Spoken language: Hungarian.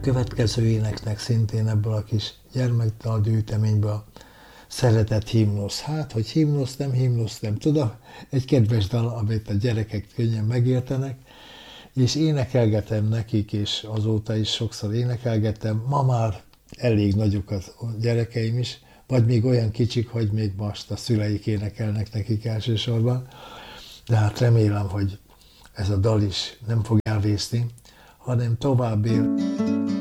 következő éneknek szintén ebből a kis gyermekdal gyűjteményből szeretett himnusz. Hát, hogy himnusz nem tudom, egy kedves dal, amit a gyerekek könnyen megértenek, és énekelgetem nekik, és azóta is sokszor énekelgetem. Ma már elég nagyok a gyerekeim is, vagy még olyan kicsik, hogy még most a szüleik énekelnek nekik elsősorban, de hát remélem, hogy ez a dal is nem fog elvészni, hanem tovább él.